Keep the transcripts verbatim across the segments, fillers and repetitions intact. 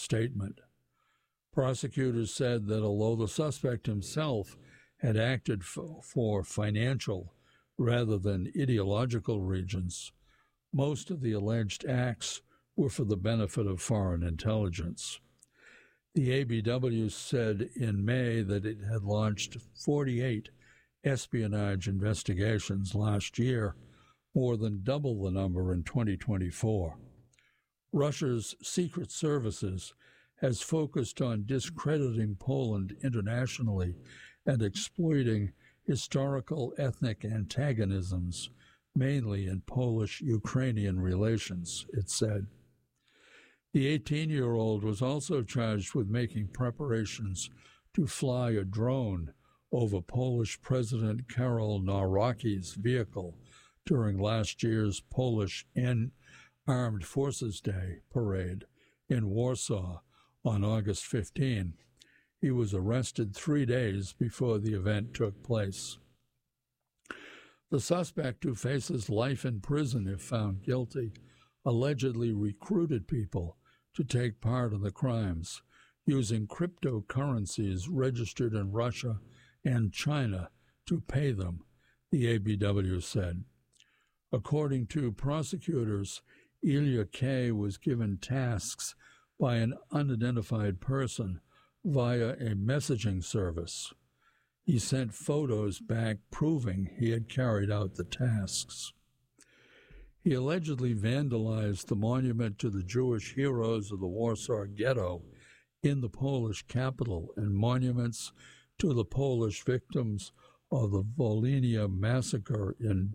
statement. Prosecutors said that although the suspect himself had acted for, for financial rather than ideological reasons, most of the alleged acts were for the benefit of foreign intelligence. The A B W said in May that it had launched forty-eight espionage investigations last year, more than double the number in twenty twenty-four. Russia's secret services has focused on discrediting Poland internationally and exploiting historical ethnic antagonisms, mainly in Polish-Ukrainian relations, it said. The eighteen-year-old was also charged with making preparations to fly a drone over Polish President Karol Nawrocki's vehicle during last year's Polish Armed Forces Day parade in Warsaw on August fifteenth. He was arrested three days before the event took place. The suspect, who faces life in prison if found guilty, allegedly recruited people to take part in the crimes using cryptocurrencies registered in Russia and China to pay them, the A B W said. According to prosecutors, Ilya K. was given tasks by an unidentified person via a messaging service. He sent photos back proving he had carried out the tasks. He allegedly vandalized the monument to the Jewish heroes of the Warsaw Ghetto in the Polish capital and monuments to the Polish victims of the Volhynia massacre in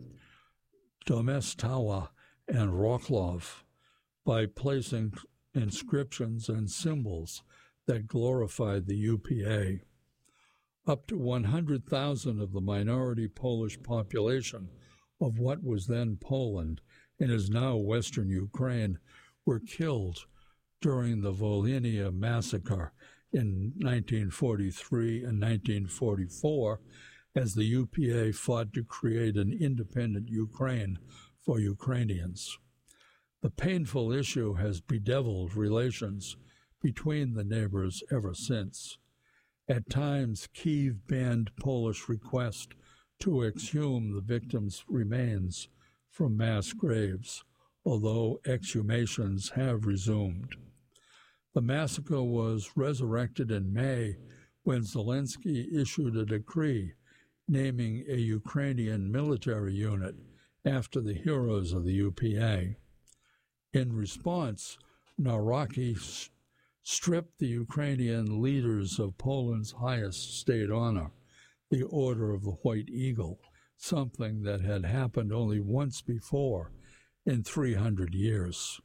Domostowa and Wrocław by placing inscriptions and symbols that glorified the U P A. Up to one hundred thousand of the minority Polish population of what was then Poland and is now Western Ukraine were killed during the Volhynia massacre in nineteen forty-three and nineteen forty-four as the U P A fought to create an independent Ukraine for Ukrainians. The painful issue has bedeviled relations between the neighbors ever since. At times, Kyiv banned Polish requests to exhume the victims' remains from mass graves, although exhumations have resumed. The massacre was resurrected in May when Zelensky issued a decree naming a Ukrainian military unit after the heroes of the U P A. In response, Nawrocki st- stripped the Ukrainian leaders of Poland's highest state honor, the Order of the White Eagle, something that had happened only once before in three hundred years.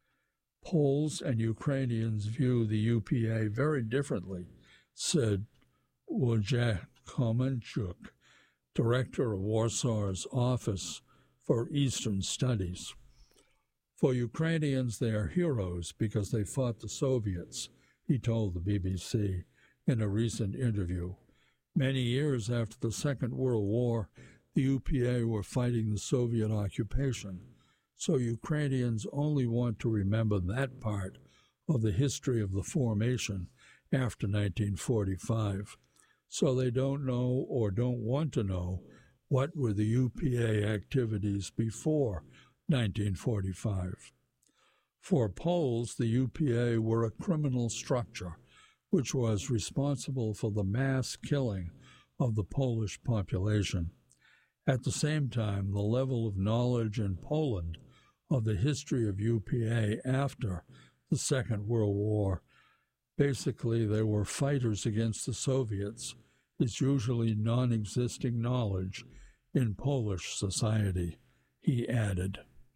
Poles and Ukrainians view the U P A very differently, said Wojciech Komenchuk, director of Warsaw's Office for Eastern Studies. For Ukrainians, they are heroes because they fought the Soviets, he told the B B C in a recent interview. Many years after the Second World War, the U P A were fighting the Soviet occupation, so Ukrainians only want to remember that part of the history of the formation after nineteen forty-five. So they don't know or don't want to know what were the U P A activities before nineteen forty-five. For Poles, the U P A were a criminal structure which was responsible for the mass killing of the Polish population. At the same time, the level of knowledge in Poland of the history of U P A after the Second World War, basically they were fighters against the Soviets, is usually non-existing knowledge in Polish society, he added.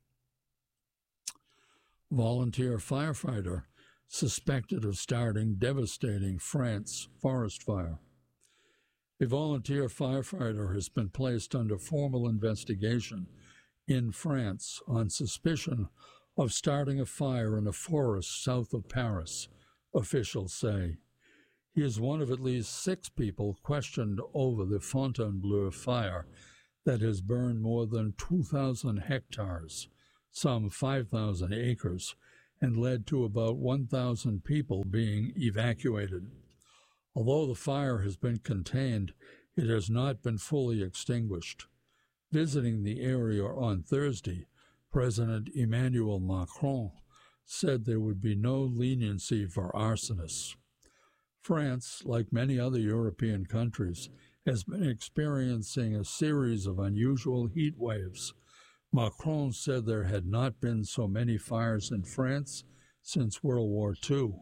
Volunteer firefighter suspected of starting devastating France forest fire. A volunteer firefighter has been placed under formal investigation in France on suspicion of starting a fire in a forest south of Paris, officials say. He is one of at least six people questioned over the Fontainebleau fire that has burned more than two thousand hectares, some five thousand acres, and led to about one thousand people being evacuated. Although the fire has been contained, it has not been fully extinguished. Visiting the area on Thursday, President Emmanuel Macron said there would be no leniency for arsonists. France, like many other European countries, has been experiencing a series of unusual heat waves. Macron said there had not been so many fires in France since World War Two.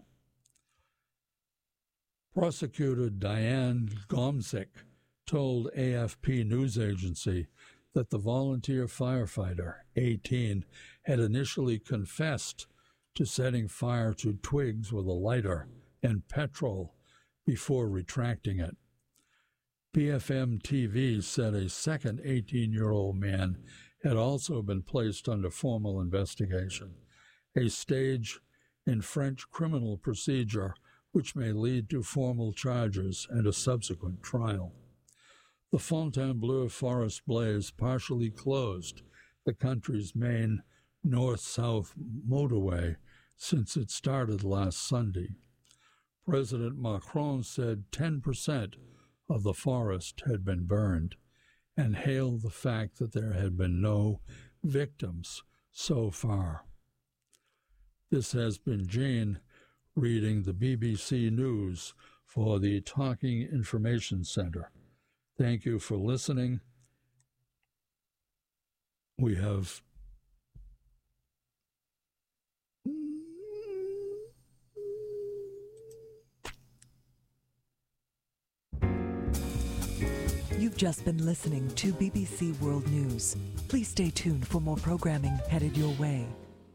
Prosecutor Diane Gomzik told A F P news agency that the volunteer firefighter, eighteen, had initially confessed to setting fire to twigs with a lighter and petrol before retracting it. B F M T V said a second eighteen-year-old man had also been placed under formal investigation, a stage in French criminal procedure which may lead to formal charges and a subsequent trial. The Fontainebleau forest blaze partially closed the country's main north-south motorway since it started last Sunday. President Macron said ten percent of the forest had been burned and hailed the fact that there had been no victims so far. This has been Jean reading the B B C News for the Talking Information Center. Thank you for listening. We have You've just been listening to B B C World News. Please stay tuned for more programming headed your way.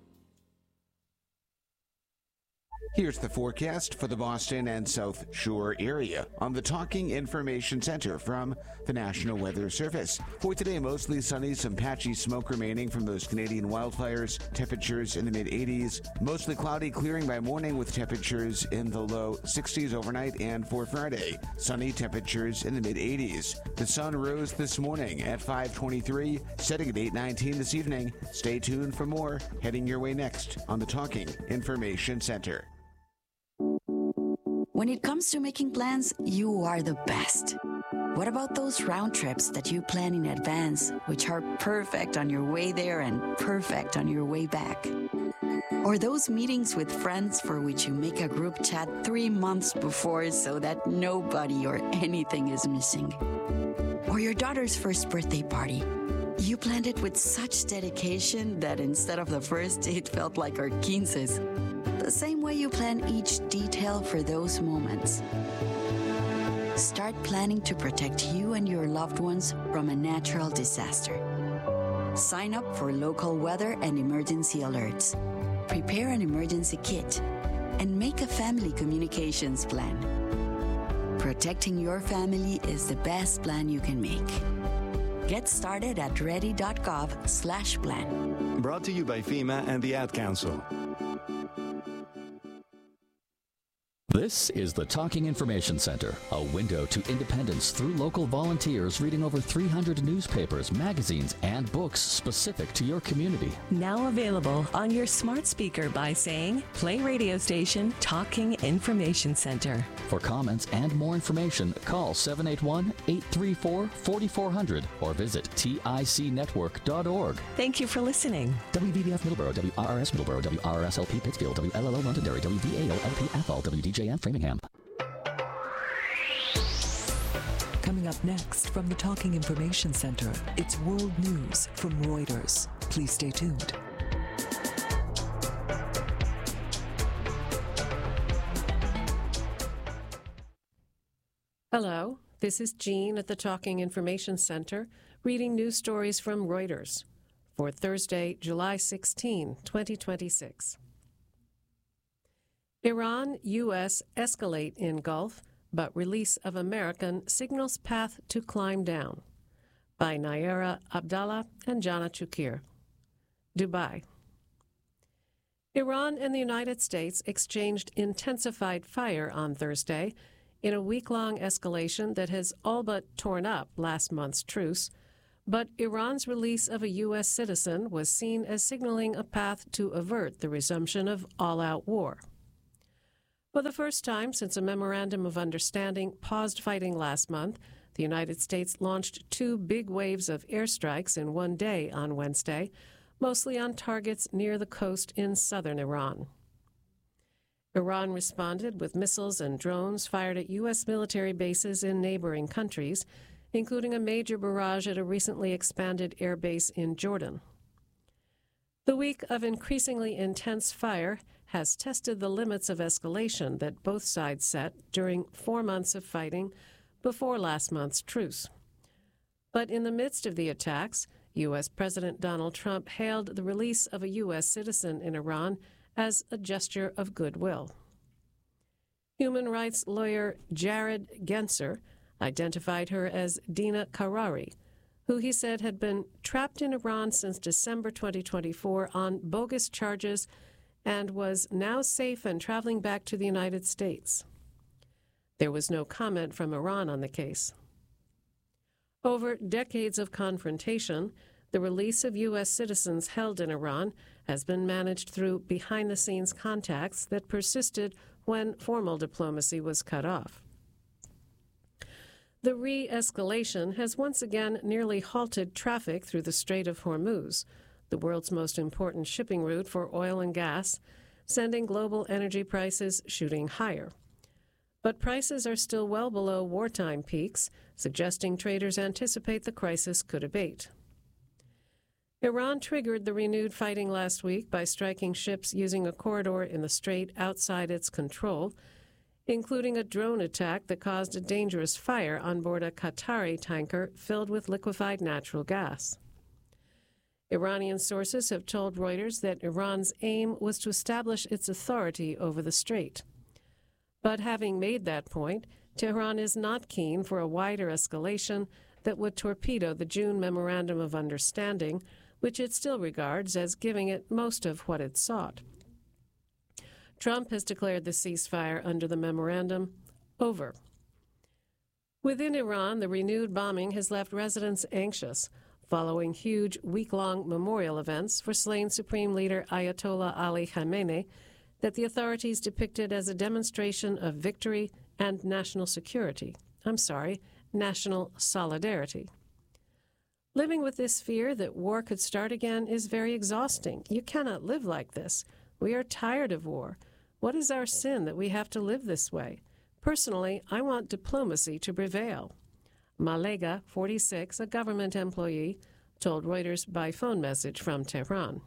Here's the forecast for the Boston and South Shore area on the Talking Information Center from the National Weather Service. For today, mostly sunny, some patchy smoke remaining from those Canadian wildfires, temperatures in the mid eighties, mostly cloudy, clearing by morning with temperatures in the low sixties overnight, and for Friday, sunny, temperatures in the mid eighties. The sun rose this morning at five twenty-three, setting at eight nineteen this evening. Stay tuned for more heading your way next on the Talking Information Center. When it comes to making plans, you are the best. What about those round trips that you plan in advance, which are perfect on your way there and perfect on your way back? Or those meetings with friends for which you make a group chat three months before so that nobody or anything is missing? Or your daughter's first birthday party. You planned it with such dedication that instead of the first, it felt like our quinces. The same way you plan each detail for those moments. Start planning to protect you and your loved ones from a natural disaster. Sign up for local weather and emergency alerts. Prepare an emergency kit and make a family communications plan. Protecting your family is the best plan you can make. Get started at ready.gov slash plan. Brought to you by FEMA and the Ad Council. This is the Talking Information Center, a window to independence through local volunteers reading over three hundred newspapers, magazines, and books specific to your community. Now available on your smart speaker by saying, play radio station Talking Information Center. For comments and more information, call seven eight one, eight three four, four four zero zero or visit tic network dot org. Thank you for listening. W B B F Middleborough, W R R S Middleborough, W R R S L P Pittsfield, W L L O Londonderry, W V A O L P Athol, W D J N Framingham. Coming up next from the Talking Information Center, it's World News from Reuters. Please stay tuned. Hello, this is Jean at the Talking Information Center, reading news stories from Reuters for Thursday, July sixteenth, twenty twenty-six. Iran, U S escalate in Gulf, but release of American signals path to climb down. By Nayera Abdallah and Jana Chukir. Dubai. Iran and the United States exchanged intensified fire on Thursday in a week-long escalation that has all but torn up last month's truce, but Iran's release of a U S citizen was seen as signaling a path to avert the resumption of all-out war. For the first time since a memorandum of understanding paused fighting last month, the United States launched two big waves of airstrikes in one day on Wednesday, mostly on targets near the coast in southern Iran. Iran responded with missiles and drones fired at U S military bases in neighboring countries, including a major barrage at a recently expanded air base in Jordan. The week of increasingly intense fire has tested the limits of escalation that both sides set during four months of fighting before last month's truce. But in the midst of the attacks, U S President Donald Trump hailed the release of a U S citizen in Iran as a gesture of goodwill. Human rights lawyer Jared Genser identified her as Dina Karari, who he said had been trapped in Iran since December twenty twenty-four on bogus charges and was now safe and traveling back to the United States. There was no comment from Iran on the case. Over decades of confrontation, the release of U S citizens held in Iran has been managed through behind-the-scenes contacts that persisted when formal diplomacy was cut off. The re-escalation has once again nearly halted traffic through the Strait of Hormuz, the world's most important shipping route for oil and gas, sending global energy prices shooting higher. But prices are still well below wartime peaks, suggesting traders anticipate the crisis could abate. Iran triggered the renewed fighting last week by striking ships using a corridor in the strait outside its control, including a drone attack that caused a dangerous fire on board a Qatari tanker filled with liquefied natural gas. Iranian sources have told Reuters that Iran's aim was to establish its authority over the strait. But having made that point, Tehran is not keen for a wider escalation that would torpedo the June Memorandum of Understanding, which it still regards as giving it most of what it sought. Trump has declared the ceasefire under the memorandum over. Within Iran, the renewed bombing has left residents anxious, following huge week-long memorial events for slain Supreme Leader Ayatollah Ali Khamenei that the authorities depicted as a demonstration of victory and national security. I'm sorry, national solidarity. Living with this fear that war could start again is very exhausting. You cannot live like this. We are tired of war. What is our sin that we have to live this way? Personally, I want diplomacy to prevail. Malega, forty-six, a government employee, told Reuters by phone message from Tehran.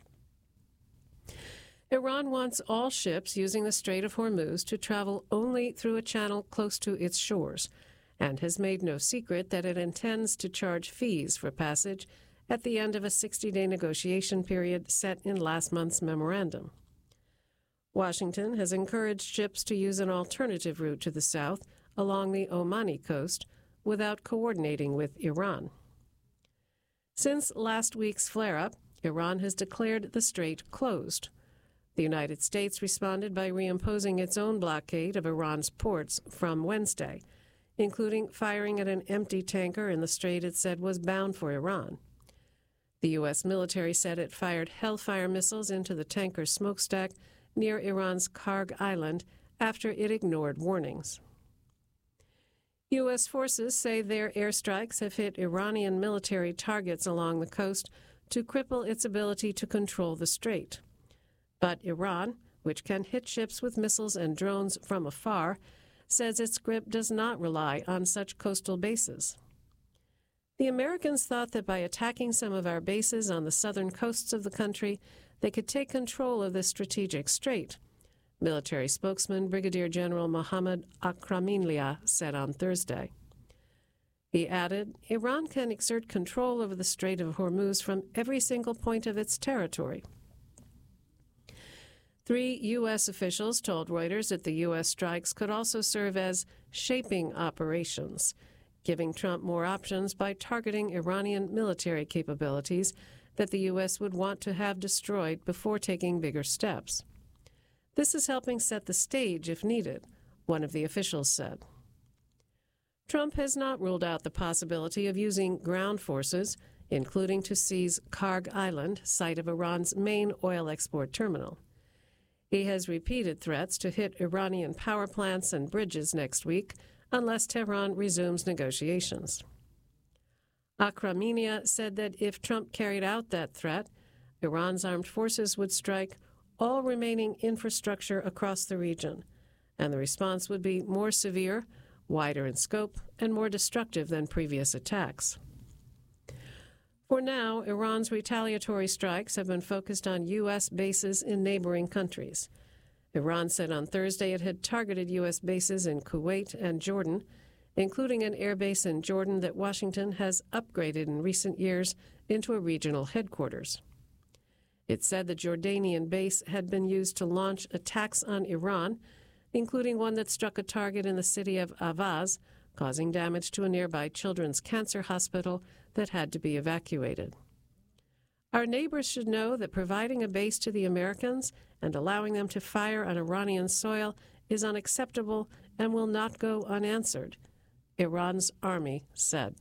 Iran wants all ships using the Strait of Hormuz to travel only through a channel close to its shores, and has made no secret that it intends to charge fees for passage at the end of a sixty-day negotiation period set in last month's memorandum. Washington has encouraged ships to use an alternative route to the south along the Omani coast without coordinating with Iran. Since last week's flare-up, Iran has declared the strait closed. The United States responded by reimposing its own blockade of Iran's ports from Wednesday, including firing at an empty tanker in the strait it said was bound for Iran. The U S military said it fired Hellfire missiles into the tanker's smokestack near Iran's Karg Island after it ignored warnings. U S forces say their airstrikes have hit Iranian military targets along the coast to cripple its ability to control the strait. But Iran, which can hit ships with missiles and drones from afar, says its grip does not rely on such coastal bases. The Americans thought that by attacking some of our bases on the southern coasts of the country, they could take control of this strategic strait, military spokesman Brigadier General Mohammad Akraminlia said on Thursday. He added, Iran can exert control over the Strait of Hormuz from every single point of its territory. Three U S officials told Reuters that the U S strikes could also serve as shaping operations, giving Trump more options by targeting Iranian military capabilities that the U S would want to have destroyed before taking bigger steps. This is helping set the stage if needed, one of the officials said. Trump has not ruled out the possibility of using ground forces, including to seize Karg Island, site of Iran's main oil export terminal. He has repeated threats to hit Iranian power plants and bridges next week unless Tehran resumes negotiations. Akraminia said that if Trump carried out that threat, Iran's armed forces would strike all remaining infrastructure across the region, and the response would be more severe, wider in scope, and more destructive than previous attacks. For now, Iran's retaliatory strikes have been focused on U S bases in neighboring countries. Iran said on Thursday it had targeted U S bases in Kuwait and Jordan, including an airbase in Jordan that Washington has upgraded in recent years into a regional headquarters. It said the Jordanian base had been used to launch attacks on Iran, including one that struck a target in the city of Avaz, causing damage to a nearby children's cancer hospital that had to be evacuated. Our neighbors should know that providing a base to the Americans and allowing them to fire on Iranian soil is unacceptable and will not go unanswered, Iran's army said.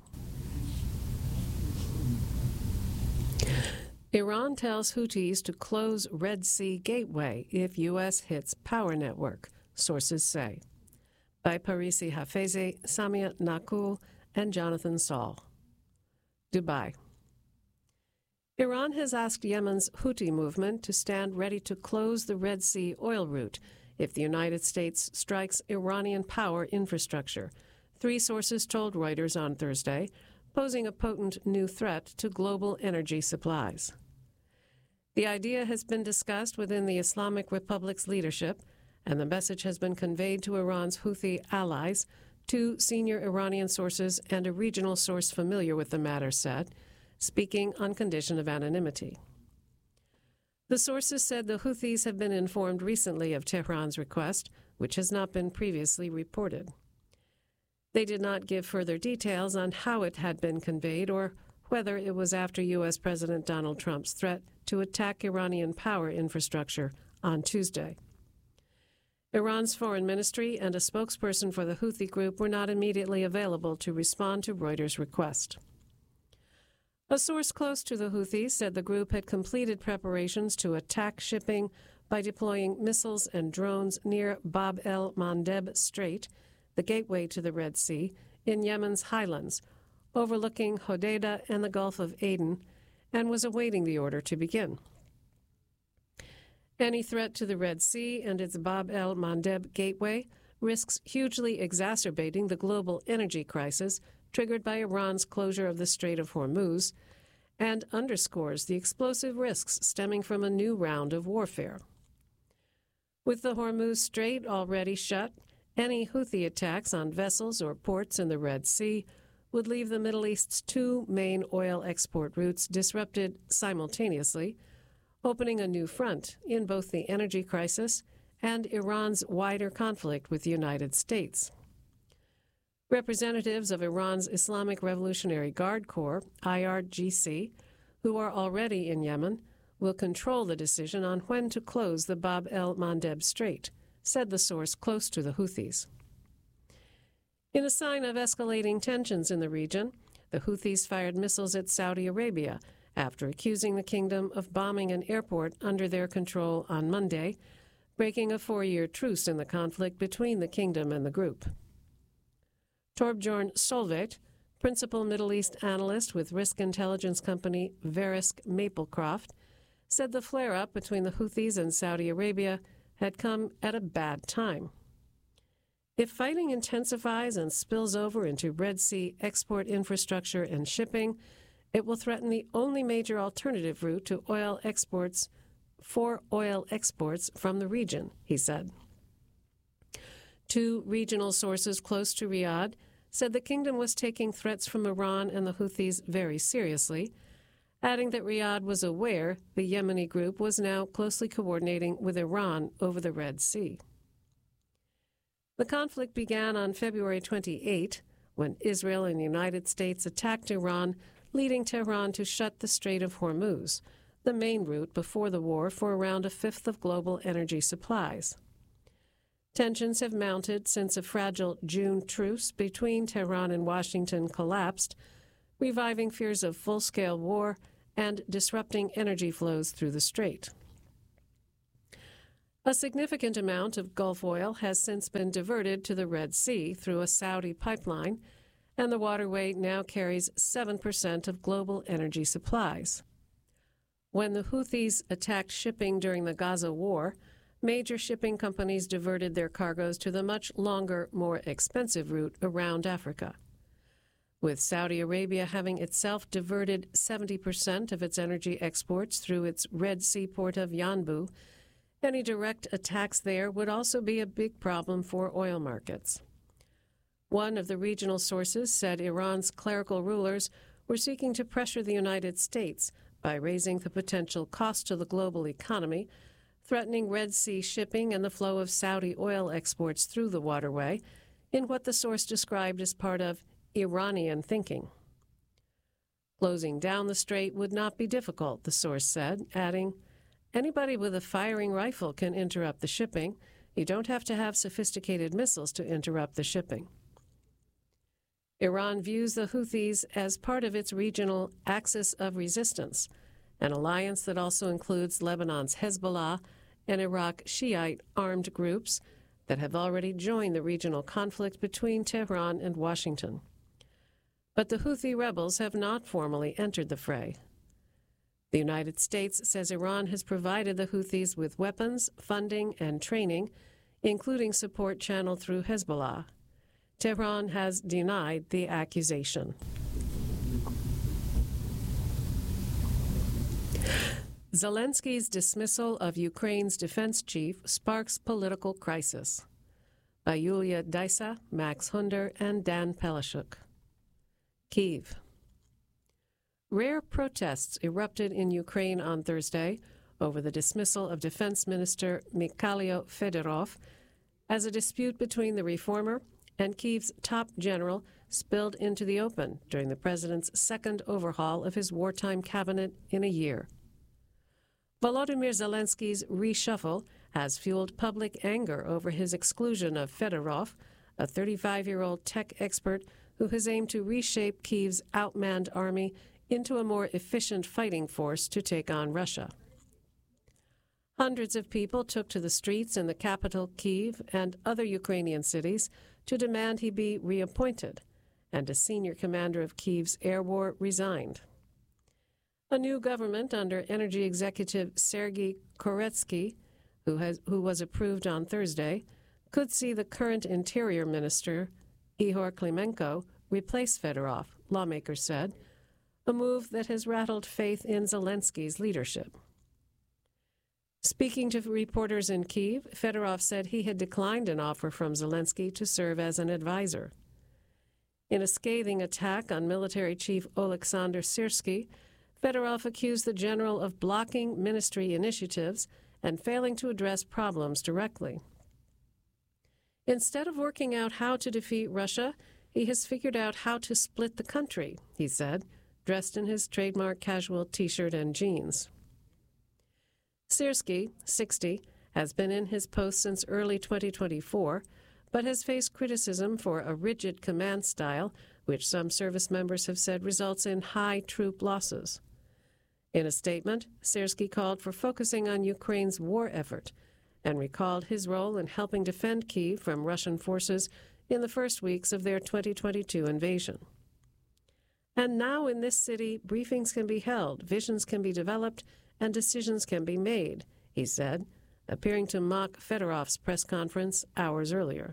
Iran tells Houthis to close Red Sea gateway if U S hits power network, sources say. By Parisi Hafezi, Samia Nakul, and Jonathan Saul. Dubai. Iran has asked Yemen's Houthi movement to stand ready to close the Red Sea oil route if the United States strikes Iranian power infrastructure, three sources told Reuters on Thursday, posing a potent new threat to global energy supplies. The idea has been discussed within the Islamic Republic's leadership, and the message has been conveyed to Iran's Houthi allies, two senior Iranian sources and a regional source familiar with the matter said, speaking on condition of anonymity. The sources said the Houthis have been informed recently of Tehran's request, which has not been previously reported. They did not give further details on how it had been conveyed or whether it was after U S. President Donald Trump's threat to attack Iranian power infrastructure on Tuesday. Iran's foreign ministry and a spokesperson for the Houthi group were not immediately available to respond to Reuters' request. A source close to the Houthis said the group had completed preparations to attack shipping by deploying missiles and drones near Bab el-Mandeb Strait, the gateway to the Red Sea, in Yemen's highlands, overlooking Hodeidah and the Gulf of Aden, and was awaiting the order to begin. Any threat to the Red Sea and its Bab el-Mandeb gateway risks hugely exacerbating the global energy crisis triggered by Iran's closure of the Strait of Hormuz, and underscores the explosive risks stemming from a new round of warfare. With the Hormuz Strait already shut, any Houthi attacks on vessels or ports in the Red Sea would leave the Middle East's two main oil export routes disrupted simultaneously, opening a new front in both the energy crisis and Iran's wider conflict with the United States. Representatives of Iran's Islamic Revolutionary Guard Corps, I R G C, who are already in Yemen, will control the decision on when to close the Bab el-Mandeb Strait, said the source close to the Houthis. In a sign of escalating tensions in the region, the Houthis fired missiles at Saudi Arabia after accusing the kingdom of bombing an airport under their control on Monday, breaking a four-year truce in the conflict between the kingdom and the group. Torbjorn Solveig, principal Middle East analyst with risk intelligence company Verisk Maplecroft, said the flare-up between the Houthis and Saudi Arabia had come at a bad time. If fighting intensifies and spills over into Red Sea export infrastructure and shipping, it will threaten the only major alternative route to oil exports for oil exports from the region, he said. Two regional sources close to Riyadh said the kingdom was taking threats from Iran and the Houthis very seriously, adding that Riyadh was aware the Yemeni group was now closely coordinating with Iran over the Red Sea. The conflict began on February twenty-eighth, when Israel and the United States attacked Iran, leading Tehran to shut the Strait of Hormuz, the main route before the war for around a fifth of global energy supplies. Tensions have mounted since a fragile June truce between Tehran and Washington collapsed, reviving fears of full-scale war and disrupting energy flows through the strait. A significant amount of Gulf oil has since been diverted to the Red Sea through a Saudi pipeline, and the waterway now carries seven percent of global energy supplies. When the Houthis attacked shipping during the Gaza war, major shipping companies diverted their cargoes to the much longer, more expensive route around Africa. With Saudi Arabia having itself diverted seventy percent of its energy exports through its Red Sea port of Yanbu, any direct attacks there would also be a big problem for oil markets. One of the regional sources said Iran's clerical rulers were seeking to pressure the United States by raising the potential cost to the global economy, threatening Red Sea shipping and the flow of Saudi oil exports through the waterway, in what the source described as part of Iranian thinking. Closing down the strait would not be difficult, the source said, adding, "Anybody with a firing rifle can interrupt the shipping. You don't have to have sophisticated missiles to interrupt the shipping." Iran views the Houthis as part of its regional Axis of Resistance, an alliance that also includes Lebanon's Hezbollah and Iraq Shiite armed groups that have already joined the regional conflict between Tehran and Washington. But the Houthi rebels have not formally entered the fray. The United States says Iran has provided the Houthis with weapons, funding, and training, including support channeled through Hezbollah. Tehran has denied the accusation. Zelensky's dismissal of Ukraine's defense chief sparks political crisis. By Yulia Dysa, Max Hunder, and Dan Pelishuk. Kyiv. Rare protests erupted in Ukraine on Thursday over the dismissal of Defense Minister Mikhailo Fedorov as a dispute between the reformer and Kyiv's top general spilled into the open during the president's second overhaul of his wartime cabinet in a year. Volodymyr Zelensky's reshuffle has fueled public anger over his exclusion of Fedorov, a thirty-five-year-old tech expert who has aimed to reshape Kyiv's outmanned army into a more efficient fighting force to take on Russia. Hundreds of people took to the streets in the capital, Kyiv, and other Ukrainian cities to demand he be reappointed, and a senior commander of Kyiv's air war resigned. A new government under energy executive Sergei Koretsky, who, has, who was approved on Thursday, could see the current interior minister, Ihor Klimenko, replace Fedorov, lawmakers said, a move that has rattled faith in Zelensky's leadership. Speaking to reporters in Kyiv, Fedorov said he had declined an offer from Zelensky to serve as an advisor. In a scathing attack on military chief Oleksandr Syrsky, Fedorov accused the general of blocking ministry initiatives and failing to address problems directly. Instead of working out how to defeat Russia, he has figured out how to split the country, he said, dressed in his trademark casual T-shirt and jeans. Syrsky, sixty, has been in his post since early twenty twenty-four, but has faced criticism for a rigid command style, which some service members have said results in high troop losses. In a statement, Syrsky called for focusing on Ukraine's war effort and recalled his role in helping defend Kyiv from Russian forces in the first weeks of their twenty twenty-two invasion. And now in this city, briefings can be held, visions can be developed, and decisions can be made, he said, appearing to mock Fedorov's press conference hours earlier.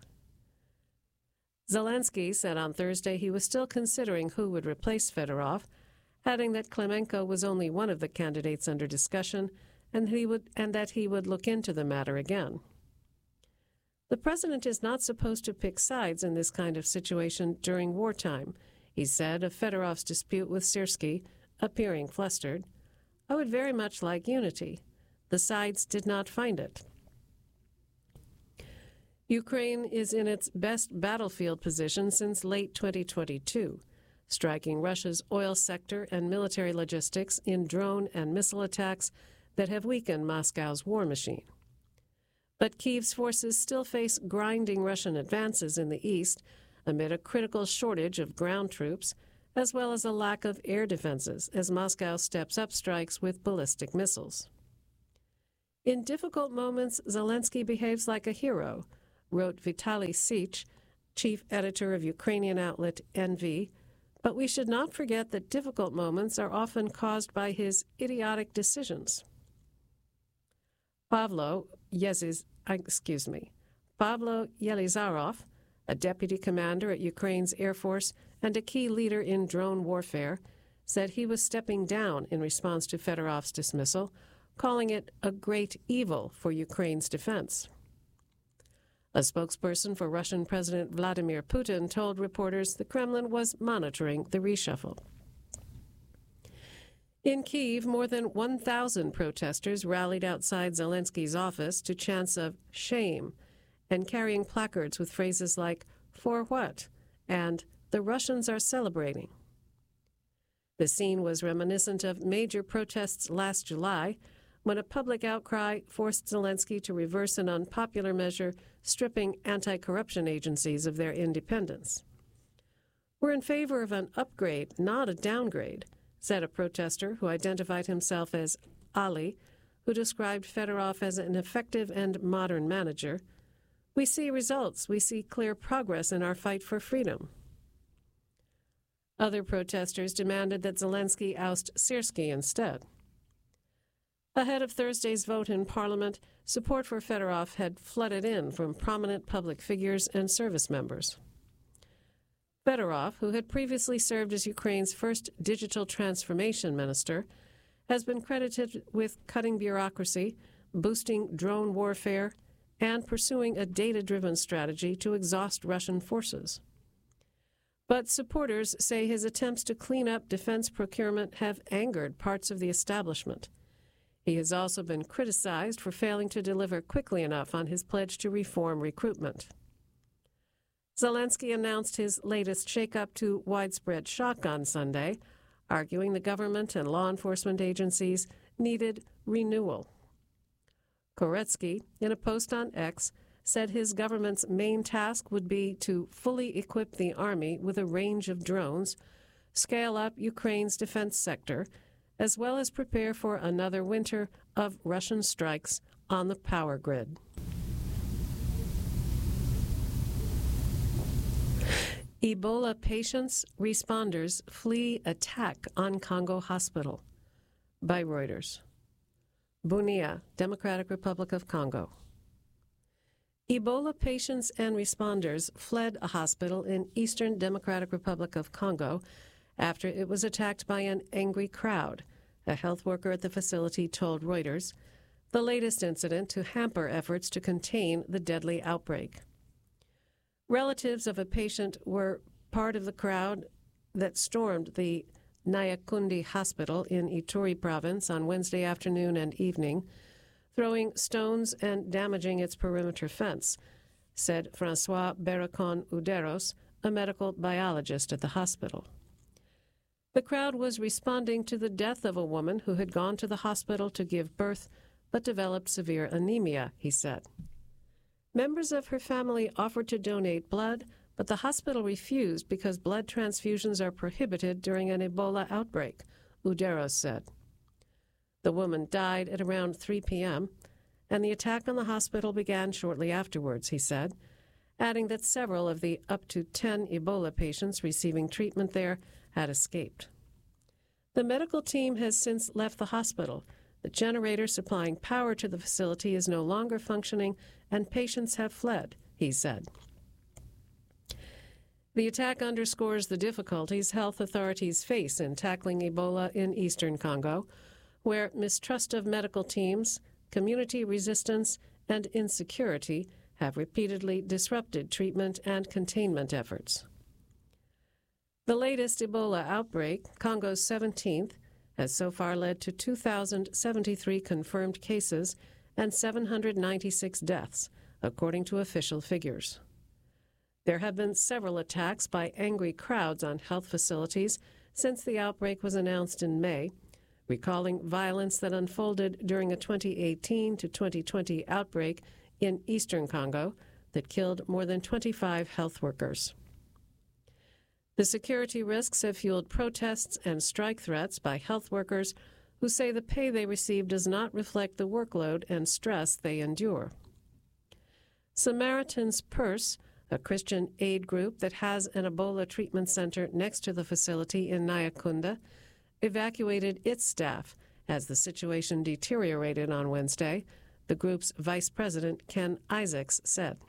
Zelensky said on Thursday he was still considering who would replace Fedorov, adding that Klimenko was only one of the candidates under discussion and, he would, and that he would look into the matter again. The president is not supposed to pick sides in this kind of situation during wartime, he said of Fedorov's dispute with Syrsky, appearing flustered. I would very much like unity. The sides did not find it. Ukraine is in its best battlefield position since late twenty twenty-two, striking Russia's oil sector and military logistics in drone and missile attacks that have weakened Moscow's war machine. But Kyiv's forces still face grinding Russian advances in the east amid a critical shortage of ground troops, as well as a lack of air defenses as Moscow steps up strikes with ballistic missiles. In difficult moments, Zelensky behaves like a hero, wrote Vitaly Sich, chief editor of Ukrainian outlet N V, but we should not forget that difficult moments are often caused by his idiotic decisions. Pavlo Yeziz, excuse me, Pavlo Yelizarov, a deputy commander at Ukraine's Air Force and a key leader in drone warfare, said he was stepping down in response to Fedorov's dismissal, calling it a great evil for Ukraine's defense. A spokesperson for Russian President Vladimir Putin told reporters the Kremlin was monitoring the reshuffle. In Kyiv, more than one thousand protesters rallied outside Zelensky's office to chants of shame and carrying placards with phrases like, "For what?" and "The Russians are celebrating." The scene was reminiscent of major protests last July, when a public outcry forced Zelensky to reverse an unpopular measure stripping anti-corruption agencies of their independence. "We're in favor of an upgrade, not a downgrade," said a protester who identified himself as Ali, who described Fedorov as an effective and modern manager. "We see results. We see clear progress in our fight for freedom." Other protesters demanded that Zelensky oust Syrskyi instead. Ahead of Thursday's vote in Parliament, support for Fedorov had flooded in from prominent public figures and service members. Fedorov, who had previously served as Ukraine's first digital transformation minister, has been credited with cutting bureaucracy, boosting drone warfare, and pursuing a data-driven strategy to exhaust Russian forces. But supporters say his attempts to clean up defense procurement have angered parts of the establishment. He has also been criticized for failing to deliver quickly enough on his pledge to reform recruitment. Zelensky announced his latest shakeup to widespread shock on Sunday, arguing the government and law enforcement agencies needed renewal. Koretsky, in a post on X, said his government's main task would be to fully equip the army with a range of drones, scale up Ukraine's defense sector, as well as prepare for another winter of Russian strikes on the power grid. Ebola patients, responders flee attack on Congo hospital. By Reuters. Bunia, Democratic Republic of Congo. Ebola patients and responders fled a hospital in Eastern Democratic Republic of Congo after it was attacked by an angry crowd, a health worker at the facility told Reuters, the latest incident to hamper efforts to contain the deadly outbreak. Relatives of a patient were part of the crowd that stormed the Nyakundi Hospital in Ituri province on Wednesday afternoon and evening, throwing stones and damaging its perimeter fence, said Francois Beracon Uderos, a medical biologist at the hospital. The crowd was responding to the death of a woman who had gone to the hospital to give birth but developed severe anemia, he said. Members of her family offered to donate blood, but the hospital refused because blood transfusions are prohibited during an Ebola outbreak, Uderos said. The woman died at around three p.m., and the attack on the hospital began shortly afterwards, he said, adding that several of the up to ten Ebola patients receiving treatment there had escaped. The medical team has since left the hospital. The generator supplying power to the facility is no longer functioning, and patients have fled, he said. The attack underscores the difficulties health authorities face in tackling Ebola in eastern Congo, where mistrust of medical teams, community resistance, and insecurity have repeatedly disrupted treatment and containment efforts. The latest Ebola outbreak, Congo's seventeenth, has so far led to two thousand seventy-three confirmed cases and seven hundred ninety-six deaths, according to official figures. There have been several attacks by angry crowds on health facilities since the outbreak was announced in May, recalling violence that unfolded during a twenty eighteen to twenty twenty outbreak in eastern Congo that killed more than twenty-five health workers. The security risks have fueled protests and strike threats by health workers who say the pay they receive does not reflect the workload and stress they endure. Samaritan's Purse, a Christian aid group that has an Ebola treatment center next to the facility in Nyakunda, evacuated its staff as the situation deteriorated on Wednesday, the group's vice president, Ken Isaacs, said.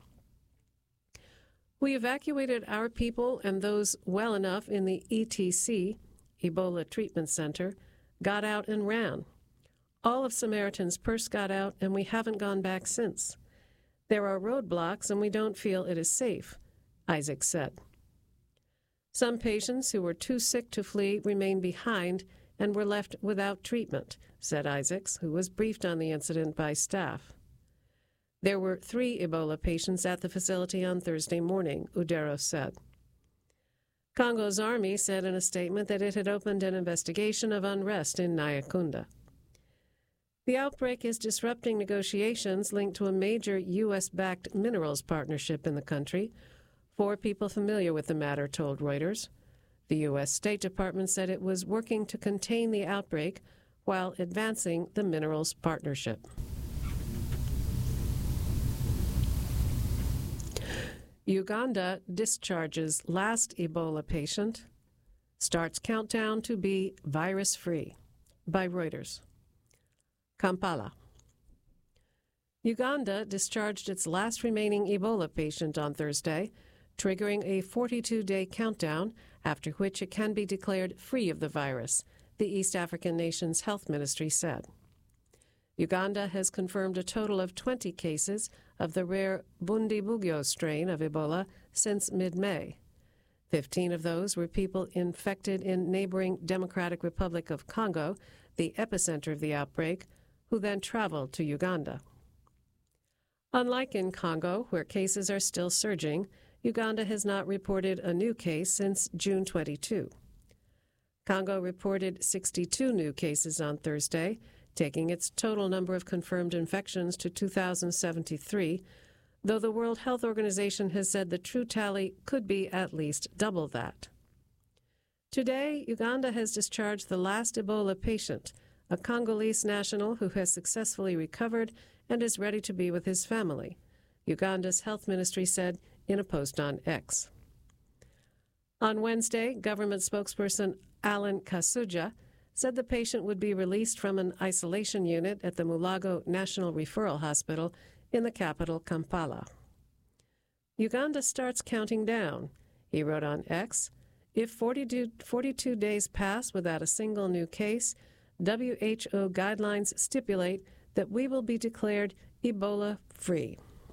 We evacuated our people and those well enough in the E T C, Ebola Treatment Center, got out and ran. All of Samaritan's Purse got out, and we haven't gone back since. There are roadblocks, and we don't feel it is safe, Isaac said. Some patients who were too sick to flee remained behind and were left without treatment, said Isaacs, who was briefed on the incident by staff. There were three Ebola patients at the facility on Thursday morning, Udero said. Congo's army said in a statement that it had opened an investigation of unrest in Nyakunda. The outbreak is disrupting negotiations linked to a major U S-backed minerals partnership in the country. Four people familiar with the matter told Reuters. The U S State Department said it was working to contain the outbreak while advancing the minerals partnership. Uganda discharges last Ebola patient, starts countdown to be virus-free, by Reuters. Kampala. Uganda discharged its last remaining Ebola patient on Thursday, triggering a forty-two day countdown, after which it can be declared free of the virus, the East African nation's health ministry said. Uganda has confirmed a total of twenty cases of the rare Bundibugyo strain of Ebola since mid-May. Fifteen of those were people infected in neighboring Democratic Republic of Congo, the epicenter of the outbreak, who then traveled to Uganda. Unlike in Congo, where cases are still surging, Uganda has not reported a new case since June twenty-second. Congo reported sixty-two new cases on Thursday, taking its total number of confirmed infections to two thousand seventy-three, though the World Health Organization has said the true tally could be at least double that. Today, Uganda has discharged the last Ebola patient, a Congolese national who has successfully recovered and is ready to be with his family, Uganda's health ministry said in a post on X. On Wednesday, government spokesperson Alan Kasuja said the patient would be released from an isolation unit at the Mulago National Referral Hospital in the capital, Kampala. Uganda starts counting down, he wrote on X. If forty-two, forty-two days pass without a single new case, W H O guidelines stipulate that we will be declared Ebola-free.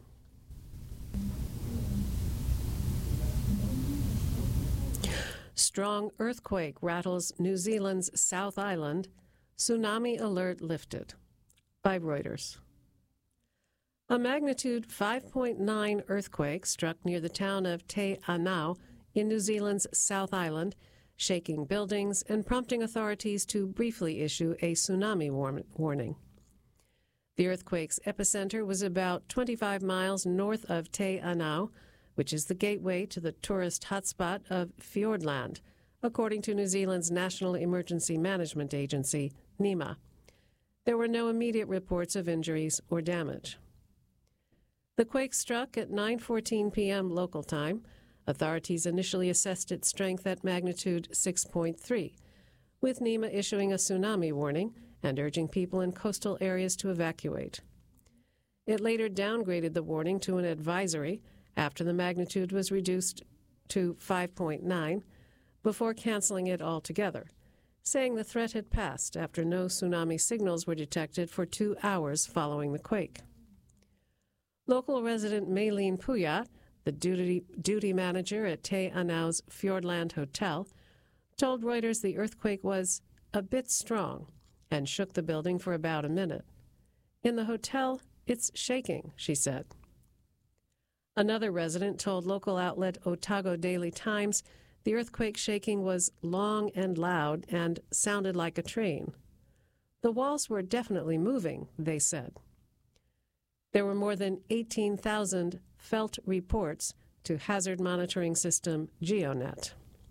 Strong earthquake rattles New Zealand's South Island. Tsunami alert lifted. By Reuters. A magnitude five point nine earthquake struck near the town of Te Anau in New Zealand's South Island, shaking buildings and prompting authorities to briefly issue a tsunami war- warning. The earthquake's epicenter was about twenty-five miles north of Te Anau, which is the gateway to the tourist hotspot of Fiordland, according to New Zealand's National Emergency Management Agency, NEMA. There were no immediate reports of injuries or damage. The quake struck at nine fourteen p.m. local time. Authorities initially assessed its strength at magnitude six point three, with NEMA issuing a tsunami warning and urging people in coastal areas to evacuate. It later downgraded the warning to an advisory after the magnitude was reduced to five point nine, before canceling it altogether, saying the threat had passed after no tsunami signals were detected for two hours following the quake. Local resident Maylene Puyat, the duty, duty manager at Te Anau's Fiordland Hotel, told Reuters the earthquake was a bit strong and shook the building for about a minute. In the hotel, it's shaking, she said. Another resident told local outlet Otago Daily Times the earthquake shaking was long and loud and sounded like a train. The walls were definitely moving, they said. There were more than eighteen thousand felt reports to hazard monitoring system GeoNet.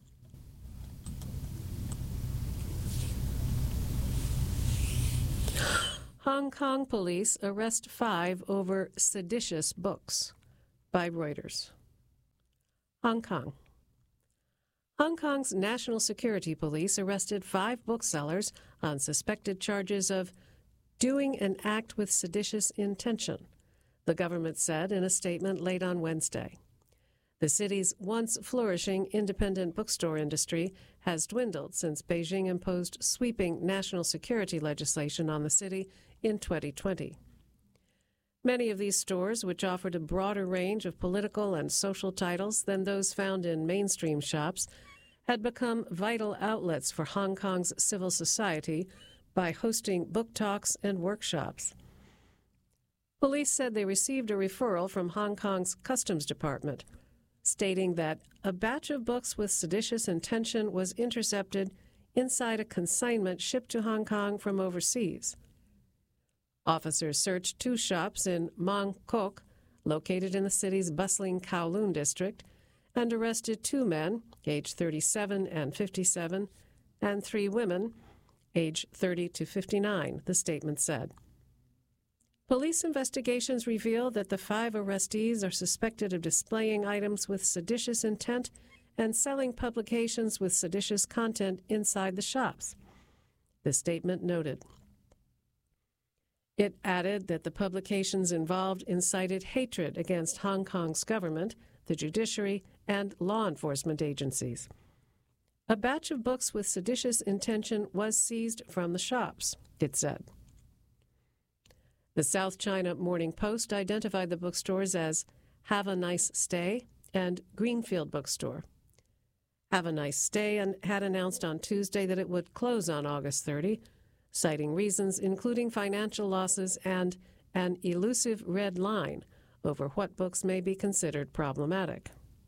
Hong Kong police arrest five over seditious books, by Reuters. Hong Kong. Hong Kong's National Security Police arrested five booksellers on suspected charges of doing an act with seditious intention, the government said in a statement late on Wednesday. The city's once flourishing independent bookstore industry has dwindled since Beijing imposed sweeping national security legislation on the city in twenty twenty. Many of these stores, which offered a broader range of political and social titles than those found in mainstream shops, had become vital outlets for Hong Kong's civil society by hosting book talks and workshops. Police said they received a referral from Hong Kong's Customs Department, stating that a batch of books with seditious intention was intercepted inside a consignment shipped to Hong Kong from overseas. Officers searched two shops in Mong Kok, located in the city's bustling Kowloon district, and arrested two men, aged thirty-seven and fifty-seven, and three women, aged thirty to fifty-nine, the statement said. Police investigations reveal that the five arrestees are suspected of displaying items with seditious intent and selling publications with seditious content inside the shops, the statement noted. It added that the publications involved incited hatred against Hong Kong's government, the judiciary, and law enforcement agencies. A batch of books with seditious intention was seized from the shops, it said. The South China Morning Post identified the bookstores as Have a Nice Stay and Greenfield Bookstore. Have a Nice Stay and had announced on Tuesday that it would close on August thirtieth, citing reasons including financial losses and an elusive red line over what books may be considered problematic.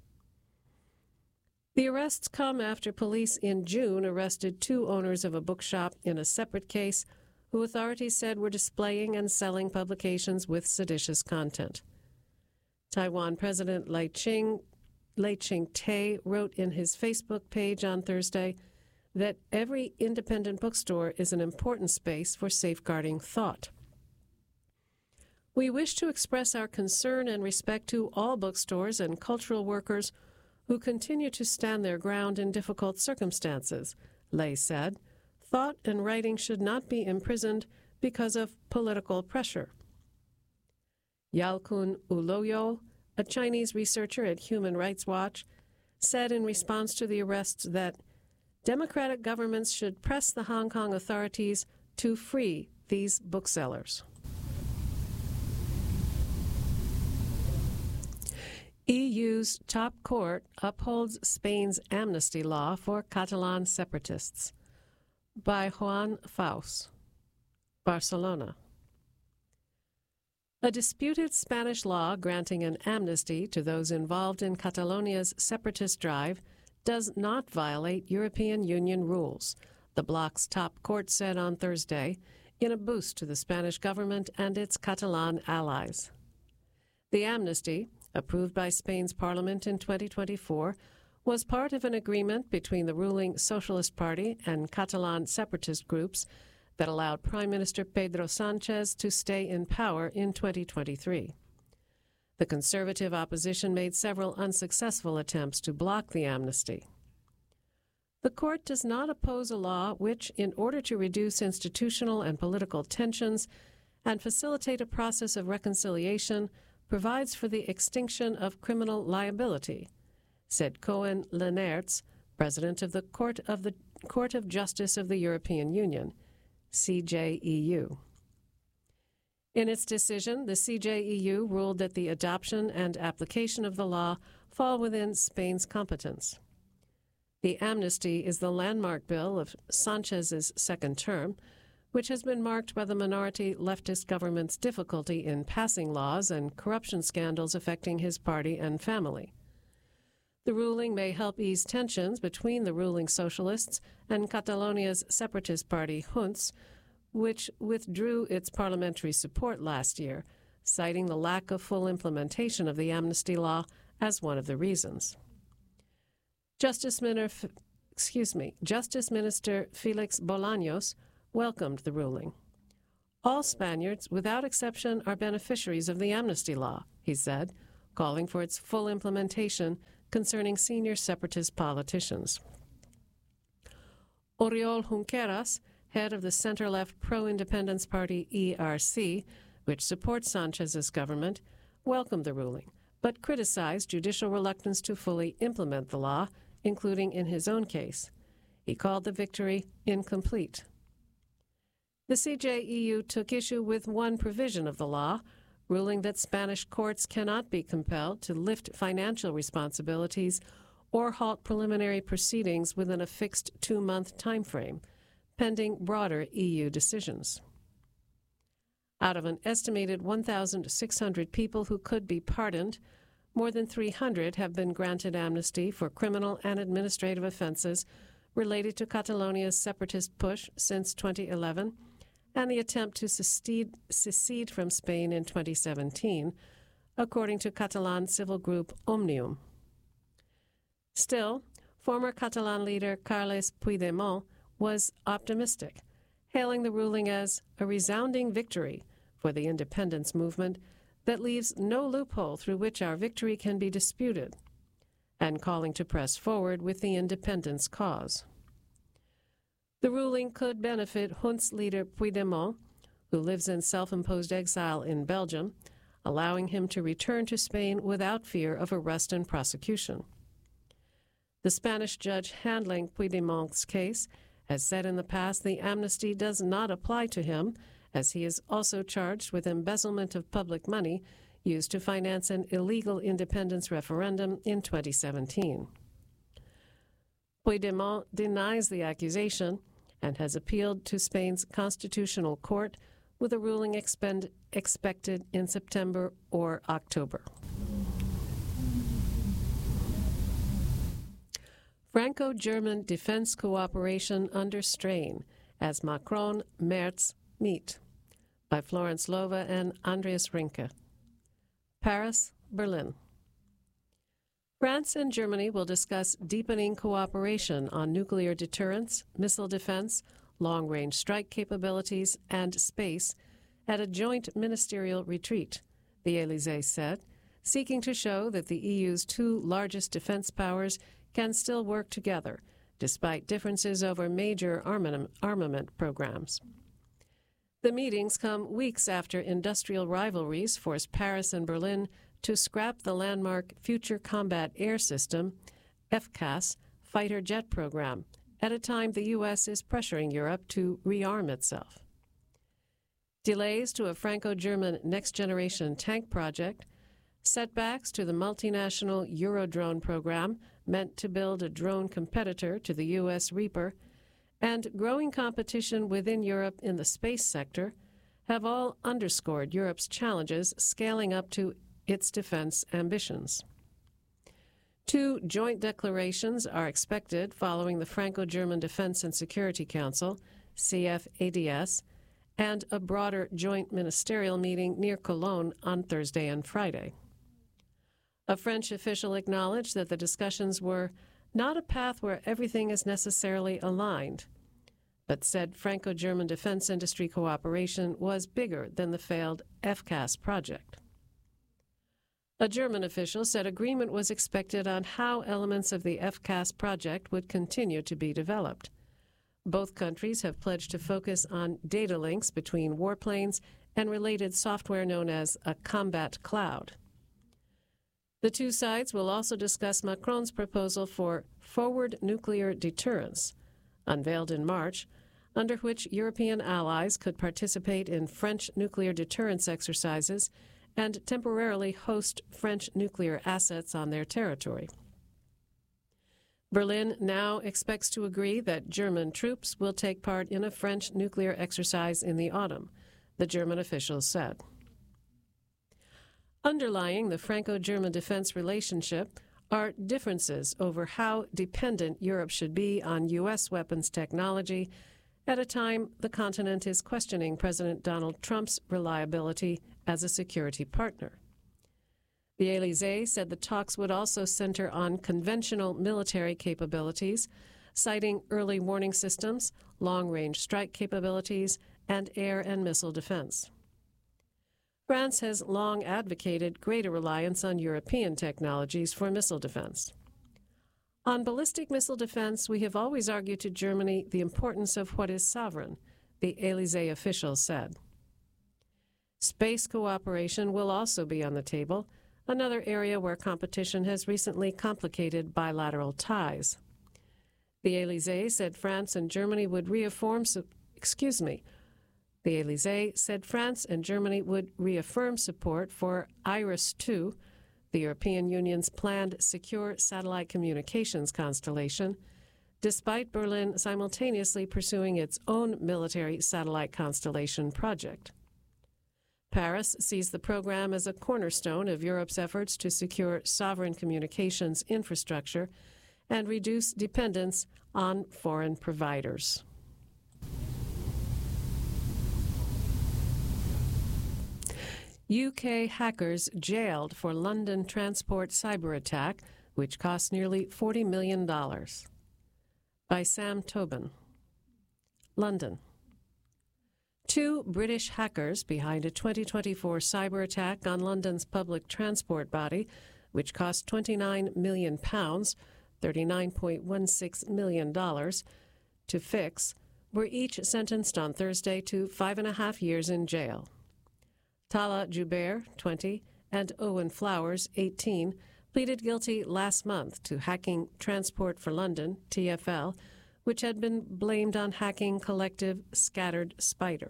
The arrests come after police in June arrested two owners of a bookshop in a separate case who authorities said were displaying and selling publications with seditious content. Taiwan President Lai Ching, Lai Ching-te wrote in his Facebook page on Thursday that every independent bookstore is an important space for safeguarding thought. We wish to express our concern and respect to all bookstores and cultural workers who continue to stand their ground in difficult circumstances, Lei said. Thought and writing should not be imprisoned because of political pressure. Yalkun Uloyo, a Chinese researcher at Human Rights Watch, said in response to the arrests that democratic governments should press the Hong Kong authorities to free these booksellers. E U's top court upholds Spain's amnesty law for Catalan separatists. By Juan Faus, Barcelona. A disputed Spanish law granting an amnesty to those involved in Catalonia's separatist drive does not violate European Union rules, the bloc's top court said on Thursday, in a boost to the Spanish government and its Catalan allies. The amnesty, approved by Spain's parliament in twenty twenty-four, was part of an agreement between the ruling Socialist Party and Catalan separatist groups that allowed Prime Minister Pedro Sanchez to stay in power in twenty twenty-three. The conservative opposition made several unsuccessful attempts to block the amnesty. The court does not oppose a law which, in order to reduce institutional and political tensions and facilitate a process of reconciliation, provides for the extinction of criminal liability, said Cohen Lenaerts, president of the Court of the Court of Justice of the European Union, C J E U. In its decision, the C J E U ruled that the adoption and application of the law fall within Spain's competence. The amnesty is the landmark bill of Sanchez's second term, which has been marked by the minority leftist government's difficulty in passing laws and corruption scandals affecting his party and family. The ruling may help ease tensions between the ruling socialists and Catalonia's separatist party Junts, which withdrew its parliamentary support last year, citing the lack of full implementation of the amnesty law as one of the reasons. Justice Minister, excuse me, Justice Minister Felix Bolaños welcomed the ruling. All Spaniards, without exception, are beneficiaries of the amnesty law, he said, calling for its full implementation concerning senior separatist politicians. Oriol Junqueras, head of the center-left pro-independence party E R C, which supports Sanchez's government, welcomed the ruling, but criticized judicial reluctance to fully implement the law, including in his own case. He called the victory incomplete. The C J E U took issue with one provision of the law, ruling that Spanish courts cannot be compelled to lift financial responsibilities or halt preliminary proceedings within a fixed two-month time frame, pending broader E U decisions. Out of an estimated one thousand six hundred people who could be pardoned, more than three hundred have been granted amnesty for criminal and administrative offenses related to Catalonia's separatist push since twenty eleven and the attempt to secede, secede from Spain in twenty seventeen, according to Catalan civil group Omnium. Still, former Catalan leader Carles Puigdemont was optimistic, hailing the ruling as a resounding victory for the independence movement that leaves no loophole through which our victory can be disputed, and calling to press forward with the independence cause. The ruling could benefit Junts leader Puigdemont, who lives in self-imposed exile in Belgium, allowing him to return to Spain without fear of arrest and prosecution. The Spanish judge handling Puigdemont's case has said in the past the amnesty does not apply to him, as he is also charged with embezzlement of public money used to finance an illegal independence referendum in twenty seventeen. Puigdemont denies the accusation and has appealed to Spain's constitutional court with a ruling expend, expected in September or October. Franco-German defense cooperation under strain as Macron, Merz meet, by Florence Lova and Andreas Rinke. Paris, Berlin. France and Germany will discuss deepening cooperation on nuclear deterrence, missile defense, long-range strike capabilities, and space at a joint ministerial retreat, the Élysée said, seeking to show that the E U's two largest defense powers can still work together, despite differences over major armament, armament programs. The meetings come weeks after industrial rivalries forced Paris and Berlin to scrap the landmark Future Combat Air System, F CAS, fighter jet program, at a time the U S is pressuring Europe to rearm itself. Delays to a Franco-German next-generation tank project, setbacks to the multinational Eurodrone program meant to build a drone competitor to the U S Reaper, and growing competition within Europe in the space sector have all underscored Europe's challenges scaling up to its defense ambitions. Two joint declarations are expected following the Franco-German Defense and Security Council, C F A D S, and a broader joint ministerial meeting near Cologne on Thursday and Friday. A French official acknowledged that the discussions were not a path where everything is necessarily aligned, but said Franco-German defense industry cooperation was bigger than the failed F CAS project. A German official said agreement was expected on how elements of the F CAS project would continue to be developed. Both countries have pledged to focus on data links between warplanes and related software known as a combat cloud. The two sides will also discuss Macron's proposal for forward nuclear deterrence, unveiled in March, under which European allies could participate in French nuclear deterrence exercises and temporarily host French nuclear assets on their territory. Berlin now expects to agree that German troops will take part in a French nuclear exercise in the autumn, the German officials said. Underlying the Franco-German defense relationship are differences over how dependent Europe should be on U S weapons technology at a time the continent is questioning President Donald Trump's reliability as a security partner. The Élysée said the talks would also center on conventional military capabilities, citing early warning systems, long-range strike capabilities, and air and missile defense. France has long advocated greater reliance on European technologies for missile defense. On ballistic missile defense, we have always argued to Germany the importance of what is sovereign, the Élysée official said. Space cooperation will also be on the table, another area where competition has recently complicated bilateral ties. The Élysée said France and Germany would reaffirm, excuse me, the Élysée said France and Germany would reaffirm support for IRIS two, the European Union's planned secure satellite communications constellation, despite Berlin simultaneously pursuing its own military satellite constellation project. Paris sees the program as a cornerstone of Europe's efforts to secure sovereign communications infrastructure and reduce dependence on foreign providers. U K hackers jailed for London transport cyber attack, which cost nearly forty million dollars. By Sam Tobin. London. Two British hackers behind a twenty twenty-four cyber attack on London's public transport body, which cost twenty-nine million pounds, thirty-nine point one six million dollars, to fix, were each sentenced on Thursday to five and a half years in jail. Tala Jubair, twenty, and Owen Flowers, eighteen, pleaded guilty last month to hacking Transport for London, T F L, which had been blamed on hacking collective Scattered Spider.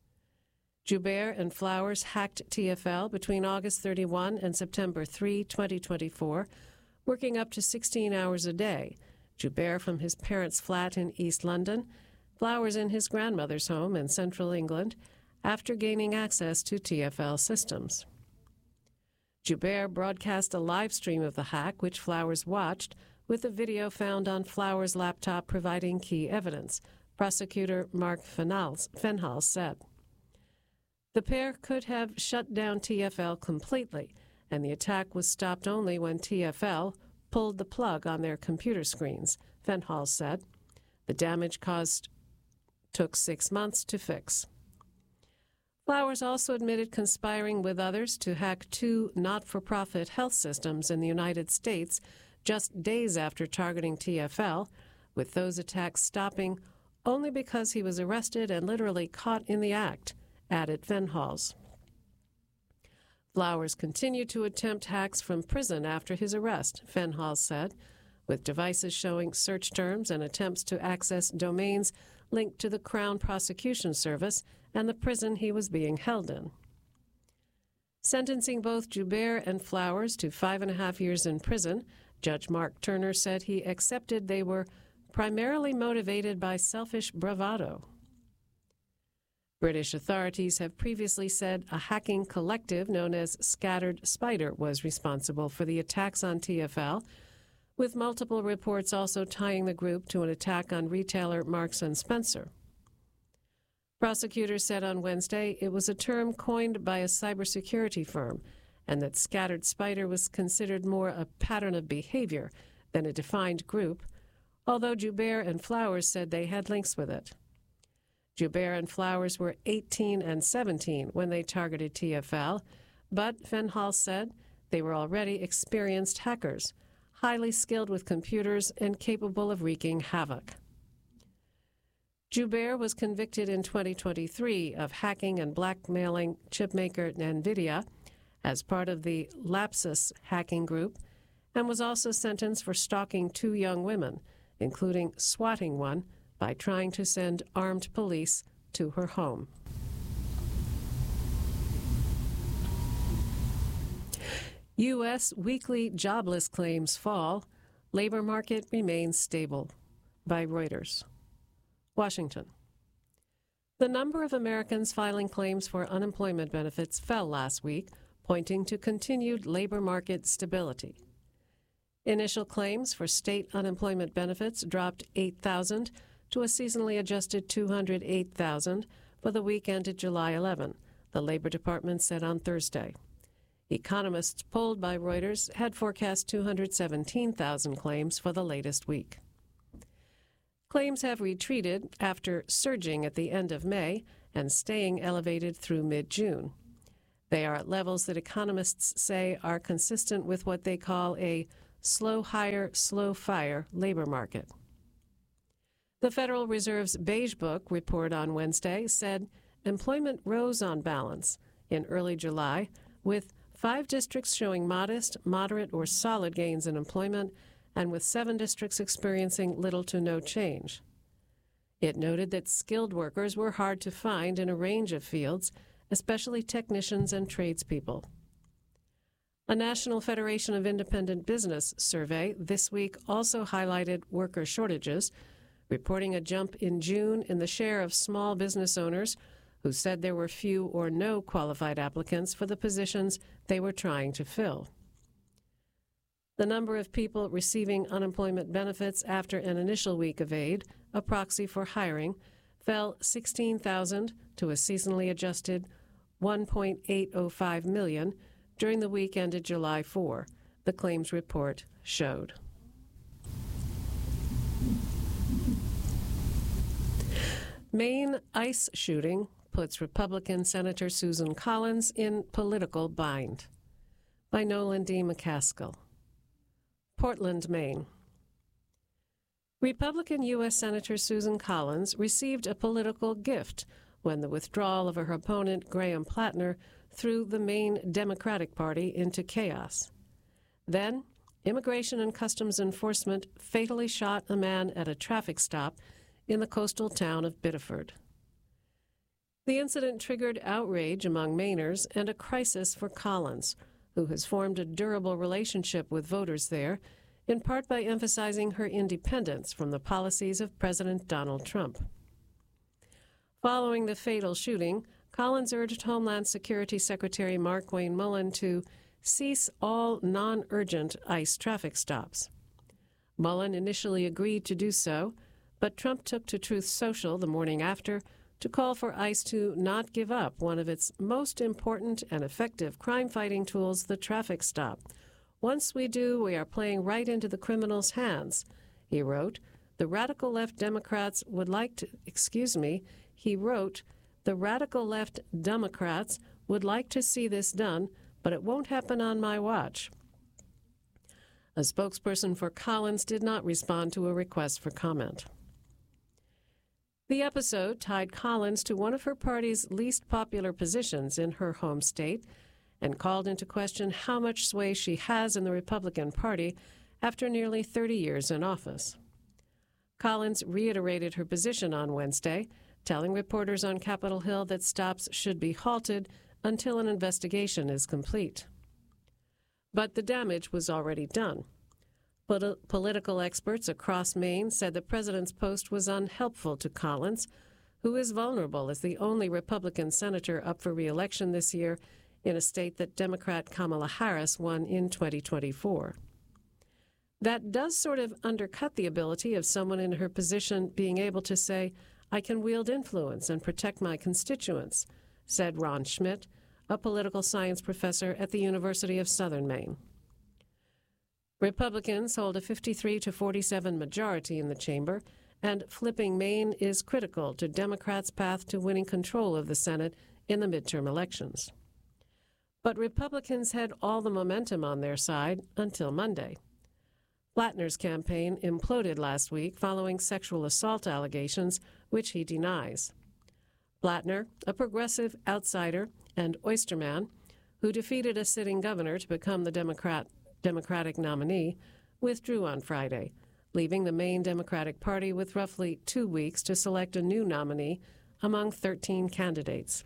Jubair and Flowers hacked T F L between August thirty-first and September third, twenty twenty-four, working up to sixteen hours a day, Jubair from his parents' flat in East London, Flowers in his grandmother's home in central England, after gaining access to T F L systems. Jubair broadcast a live stream of the hack, which Flowers watched, with the video found on Flowers' laptop providing key evidence, prosecutor Mark Fenhals said. The pair could have shut down T F L completely, and the attack was stopped only when T F L pulled the plug on their computer screens, Fenhals said. The damage caused took six months to fix. Flowers also admitted conspiring with others to hack two not-for-profit health systems in the United States just days after targeting T F L, with those attacks stopping only because he was arrested and literally caught in the act, added Fenhals. Flowers continued to attempt hacks from prison after his arrest, Fenhals said, with devices showing search terms and attempts to access domains linked to the Crown Prosecution Service and the prison he was being held in. Sentencing both Jubair and Flowers to five and a half years in prison, Judge Mark Turner said he accepted they were primarily motivated by selfish bravado. British authorities have previously said a hacking collective known as Scattered Spider was responsible for the attacks on T F L, with multiple reports also tying the group to an attack on retailer Marks and Spencer. Prosecutors said on Wednesday it was a term coined by a cybersecurity firm and that Scattered Spider was considered more a pattern of behavior than a defined group, although Jubair and Flowers said they had links with it. Jubair and Flowers were eighteen and seventeen when they targeted T F L, but Fenhals said they were already experienced hackers, highly skilled with computers and capable of wreaking havoc. Jubair was convicted in twenty twenty-three of hacking and blackmailing chipmaker NVIDIA as part of the Lapsus hacking group, and was also sentenced for stalking two young women, including swatting one by trying to send armed police to her home. U S weekly jobless claims fall. Labor market remains stable. By Reuters. Washington. The number of Americans filing claims for unemployment benefits fell last week, pointing to continued labor market stability. Initial claims for state unemployment benefits dropped eight thousand to a seasonally adjusted two hundred eight thousand for the week ended July eleventh, the Labor Department said on Thursday. Economists polled by Reuters had forecast two hundred seventeen thousand claims for the latest week. Claims have retreated after surging at the end of May and staying elevated through mid-June. They are at levels that economists say are consistent with what they call a slow hire, slow fire labor market. The Federal Reserve's Beige Book report on Wednesday said employment rose on balance in early July, with five districts showing modest, moderate, or solid gains in employment, and with seven districts experiencing little to no change. It noted that skilled workers were hard to find in a range of fields, especially technicians and tradespeople. A National Federation of Independent Business survey this week also highlighted worker shortages, reporting a jump in June in the share of small business owners who said there were few or no qualified applicants for the positions they were trying to fill. The number of people receiving unemployment benefits after an initial week of aid, a proxy for hiring, fell sixteen thousand to a seasonally adjusted one point eight oh five million during the week ended July fourth, the claims report showed. Maine ICE shooting puts Republican Senator Susan Collins in political bind. By Nolan D. McCaskill. Portland, Maine. Republican U S Senator Susan Collins received a political gift when the withdrawal of her opponent, Graham Plattner, threw the Maine Democratic Party into chaos. Then, Immigration and Customs Enforcement fatally shot a man at a traffic stop in the coastal town of Biddeford. The incident triggered outrage among Mainers and a crisis for Collins, who has formed a durable relationship with voters there, in part by emphasizing her independence from the policies of President Donald Trump. Following the fatal shooting, Collins urged Homeland Security Secretary Markwayne Mullin to cease all non-urgent ICE traffic stops. Mullin initially agreed to do so, but Trump took to Truth Social the morning after to call for ICE to not give up one of its most important and effective crime-fighting tools, the traffic stop. Once we do, we are playing right into the criminals' hands, he wrote. The radical left Democrats would like to, excuse me, he wrote, the radical left Democrats would like to see this done, but it won't happen on my watch. A spokesperson for Collins did not respond to a request for comment. The episode tied Collins to one of her party's least popular positions in her home state and called into question how much sway she has in the Republican Party after nearly thirty years in office. Collins reiterated her position on Wednesday, telling reporters on Capitol Hill that stops should be halted until an investigation is complete. But the damage was already done. Pol- political experts across Maine said the president's post was unhelpful to Collins, who is vulnerable as the only Republican senator up for re-election this year in a state that Democrat Kamala Harris won in twenty twenty-four. That does sort of undercut the ability of someone in her position being able to say, I can wield influence and protect my constituents, said Ron Schmidt, a political science professor at the University of Southern Maine. Republicans hold a fifty-three to forty-seven majority in the chamber, and flipping Maine is critical to Democrats' path to winning control of the Senate in the midterm elections. But Republicans had all the momentum on their side until Monday. Plattner's campaign imploded last week following sexual assault allegations, which he denies. Plattner, a progressive outsider and oysterman who defeated a sitting governor to become the Democrat Democratic nominee, withdrew on Friday, leaving the Maine Democratic Party with roughly two weeks to select a new nominee among thirteen candidates.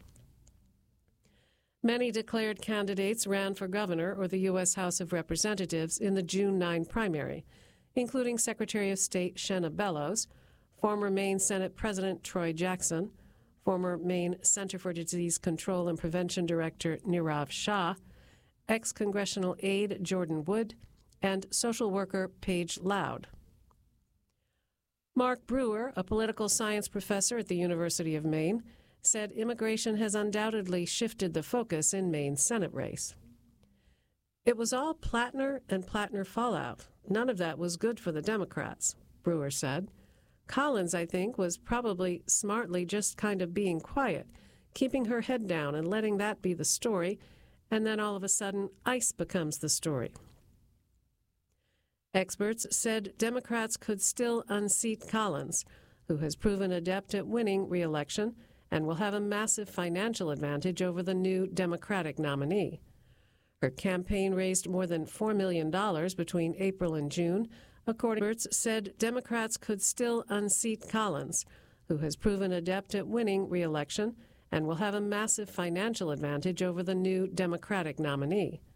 Many declared candidates ran for governor or the U S House of Representatives in the June ninth primary, including Secretary of State Shenna Bellows, former Maine Senate President Troy Jackson, former Maine Center for Disease Control and Prevention Director Nirav Shah, ex-congressional aide Jordan Wood, and social worker Paige Loud. Mark Brewer, a political science professor at the University of Maine, said immigration has undoubtedly shifted the focus in Maine's Senate race. It was all Plattner and Plattner fallout. None of that was good for the Democrats, Brewer said. Collins, I think, was probably smartly just kind of being quiet, keeping her head down and letting that be the story, and then all of a sudden, ICE becomes the story. Experts said Democrats could still unseat Collins, who has proven adept at winning re-election and will have a massive financial advantage over the new Democratic nominee. Her campaign raised more than four million dollars between April and June. According to experts, said Democrats could still unseat Collins, who has proven adept at winning re-election and will have a massive financial advantage over the new Democratic nominee.